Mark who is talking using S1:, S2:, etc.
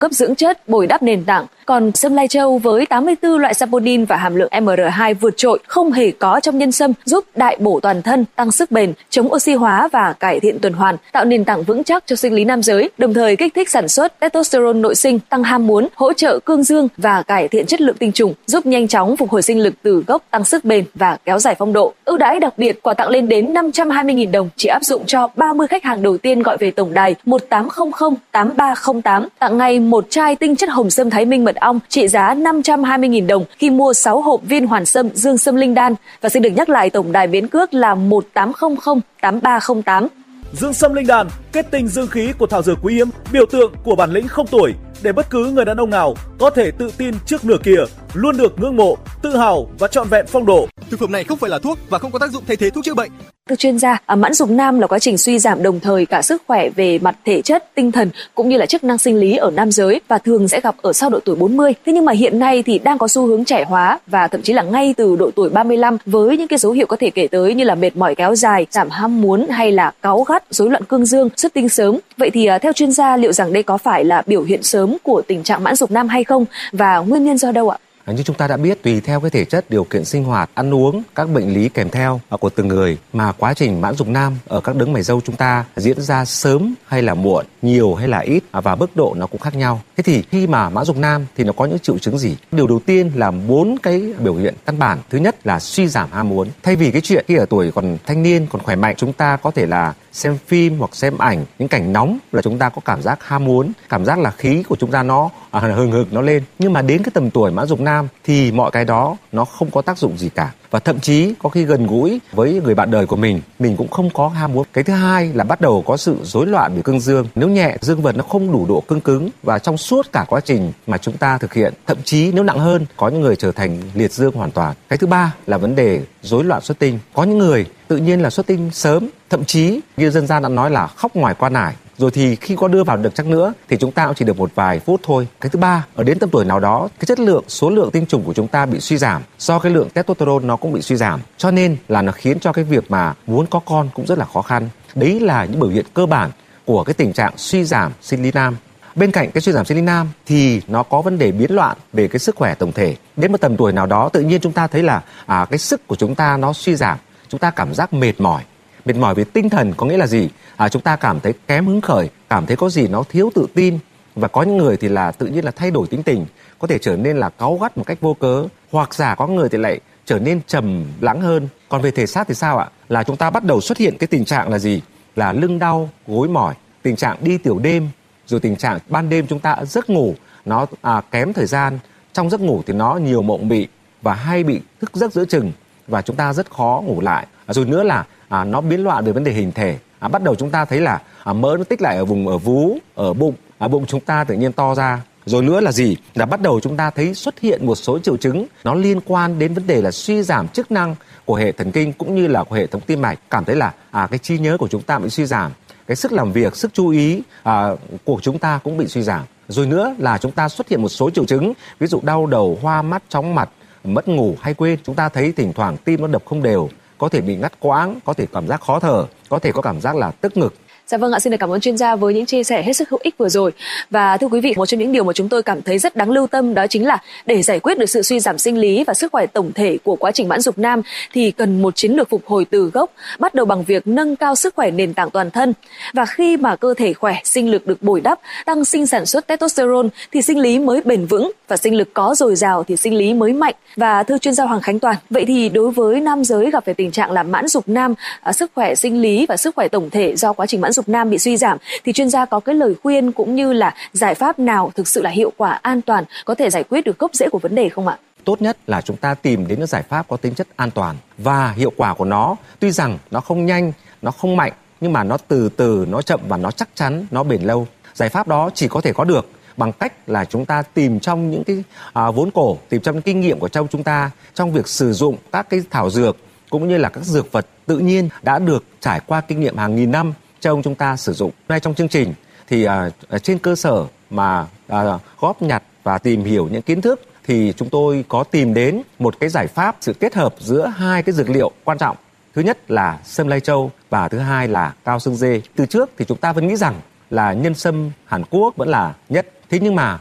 S1: cấp dưỡng chất, bồi đắp nền tảng. Còn sâm lai châu với 84 loại saponin và hàm lượng MR2 vượt trội không hề có trong nhân sâm, giúp đại bổ toàn thân, tăng sức bền, chống oxy hóa và cải thiện tuần hoàn, tạo nền tảng vững chắc cho sinh lý nam giới, đồng thời kích thích sản xuất testosterone nội sinh, tăng ham muốn, hỗ trợ cương dương và cải thiện chất lượng tinh trùng, giúp nhanh chóng phục hồi sinh lực từ gốc, tăng sức bền và kéo dài phong độ. Ưu đãi đặc biệt, quà tặng lên đến 520.000 đồng chỉ áp dụng cho 30 khách hàng đầu tiên gọi về tổng đài 1800 8308, tặng ngay một chai tinh chất hồng sâm Thái Minh mật ong trị giá 520.000 đồng khi mua 6 hộp viên hoàn sâm dương sâm linh đan. Và xin được nhắc lại tổng đài miễn cước là 1800 8308.
S2: Dương sâm linh đan, kết tinh dương khí của thảo dược quý hiếm, biểu tượng của bản lĩnh không tuổi, để bất cứ người đàn ông nào có thể tự tin trước nửa kia, luôn được ngưỡng mộ, tự hào và trọn vẹn phong độ.
S3: Thực phẩm này không phải là thuốc và không có tác dụng thay thế thuốc chữa bệnh.
S1: Theo chuyên gia, mãn dục nam là quá trình suy giảm đồng thời cả sức khỏe về mặt thể chất, tinh thần cũng như là chức năng sinh lý ở nam giới và thường sẽ gặp ở sau độ tuổi 40. Thế nhưng mà hiện nay thì đang có xu hướng trẻ hóa và thậm chí là ngay từ độ tuổi 35 với những cái dấu hiệu có thể kể tới như là mệt mỏi kéo dài, giảm ham muốn hay là cáu gắt, rối loạn cương dương, xuất tinh sớm. Vậy thì theo chuyên gia, liệu rằng đây có phải là biểu hiện sớm của tình trạng mãn dục nam hay không và nguyên nhân do đâu ạ?
S4: Như chúng ta đã biết, tùy theo cái thể chất, điều kiện sinh hoạt, ăn uống, các bệnh lý kèm theo của từng người mà quá trình mãn dục nam ở các đấng mày râu chúng ta diễn ra sớm hay là muộn, nhiều hay là ít và mức độ nó cũng khác nhau. Thế thì khi mà mãn dục nam thì nó có những triệu chứng gì? Điều đầu tiên là 4 cái biểu hiện căn bản. Thứ nhất là suy giảm ham muốn. Thay vì cái chuyện khi ở tuổi còn thanh niên, còn khỏe mạnh, chúng ta có thể là xem phim hoặc xem ảnh những cảnh nóng là chúng ta có cảm giác ham muốn, cảm giác là khí của chúng ta nó hừng hực nó lên. Nhưng mà đến cái tầm tuổi mãn dục nam thì mọi cái đó nó không có tác dụng gì cả. Và thậm chí có khi gần gũi với người bạn đời của mình cũng không có ham muốn. Cái thứ hai là bắt đầu có sự rối loạn về cương dương. Nếu nhẹ, dương vật nó không đủ độ cương cứng và trong suốt cả quá trình mà chúng ta thực hiện, thậm chí nếu nặng hơn, có những người trở thành liệt dương hoàn toàn. Cái thứ ba là vấn đề rối loạn xuất tinh. Có những người tự nhiên là xuất tinh sớm, thậm chí như dân gian đã nói là khóc ngoài qua nải. Rồi thì khi có đưa vào được chăng nữa thì chúng ta cũng chỉ được một vài phút thôi. Cái thứ ba, ở đến tầm tuổi nào đó, cái chất lượng, số lượng tinh trùng của chúng ta bị suy giảm, do cái lượng testosterone nó cũng bị suy giảm. Cho nên là nó khiến cho cái việc mà muốn có con cũng rất là khó khăn. Đấy là những biểu hiện cơ bản của cái tình trạng suy giảm sinh lý nam. Bên cạnh cái suy giảm sinh lý nam thì nó có vấn đề biến loạn về cái sức khỏe tổng thể. Đến một tầm tuổi nào đó tự nhiên chúng ta thấy là cái sức của chúng ta nó suy giảm, chúng ta cảm giác mệt mỏi. Mệt mỏi về tinh thần có nghĩa là gì? Chúng ta cảm thấy kém hứng khởi, cảm thấy có gì nó thiếu tự tin. Và có những người thì là tự nhiên là thay đổi tính tình, có thể trở nên là cáu gắt một cách vô cớ. Hoặc giả có người thì lại trở nên trầm lắng hơn. Còn về thể xác thì sao ạ? Là chúng ta bắt đầu xuất hiện cái tình trạng là gì? Là lưng đau, gối mỏi, tình trạng đi tiểu đêm. Rồi tình trạng ban đêm chúng ta giấc ngủ nó kém thời gian. Trong giấc ngủ thì nó nhiều mộng mị và hay bị thức giấc giữa chừng. Và chúng ta rất khó ngủ lại. Rồi nữa là nó biến loạn về vấn đề hình thể. Bắt đầu chúng ta thấy là mỡ nó tích lại ở vùng ở vú, ở bụng, bụng chúng ta tự nhiên to ra. Rồi nữa là gì? Là bắt đầu chúng ta thấy xuất hiện một số triệu chứng nó liên quan đến vấn đề là suy giảm chức năng của hệ thần kinh cũng như là của hệ thống tim mạch. Cảm thấy là cái trí nhớ của chúng ta bị suy giảm, cái sức làm việc, sức chú ý của chúng ta cũng bị suy giảm. Rồi nữa là chúng ta xuất hiện một số triệu chứng, ví dụ đau đầu, hoa mắt, chóng mặt, mất ngủ hay quên. Chúng ta thấy thỉnh thoảng tim nó đập không đều, có thể bị ngắt quãng, có thể cảm giác khó thở, có thể có cảm giác là tức ngực.
S1: Dạ vâng ạ, xin được cảm ơn chuyên gia với những chia sẻ hết sức hữu ích vừa rồi. Và thưa quý vị, một trong những điều mà chúng tôi cảm thấy rất đáng lưu tâm đó chính là để giải quyết được sự suy giảm sinh lý và sức khỏe tổng thể của quá trình mãn dục nam thì cần một chiến lược phục hồi từ gốc, bắt đầu bằng việc nâng cao sức khỏe nền tảng toàn thân. Và khi mà cơ thể khỏe, sinh lực được bồi đắp, tăng sinh sản xuất testosterone thì sinh lý mới bền vững, và sinh lực có dồi dào thì sinh lý mới mạnh. Và thưa chuyên gia Hoàng Khánh Toàn, vậy thì đối với nam giới gặp phải tình trạng là mãn dục nam, sức khỏe sinh lý và sức khỏe tổng thể do quá trình mãn dục nam bị suy giảm thì chuyên gia có cái lời khuyên cũng như là giải pháp nào thực sự là hiệu quả, an toàn, có thể giải quyết được gốc rễ của vấn đề không ạ?
S4: Tốt nhất là chúng ta tìm đến những giải pháp có tính chất an toàn và hiệu quả của nó. Tuy rằng nó không nhanh, nó không mạnh, nhưng mà nó từ từ, nó chậm và nó chắc chắn, nó bền lâu. Giải pháp đó chỉ có thể có được bằng cách là chúng ta tìm trong những cái vốn cổ, tìm trong những kinh nghiệm của chúng ta trong việc sử dụng các cái thảo dược cũng như là các dược vật tự nhiên đã được trải qua kinh nghiệm hàng nghìn năm trong chúng ta sử dụng. Ngay trong chương trình thì trên cơ sở mà góp nhặt và tìm hiểu những kiến thức thì chúng tôi có tìm đến một cái giải pháp sự kết hợp giữa hai cái dược liệu quan trọng. Thứ nhất là sâm lai châu và thứ hai là cao xương dê. Từ trước thì chúng ta vẫn nghĩ rằng là nhân sâm Hàn Quốc vẫn là nhất. Thế nhưng mà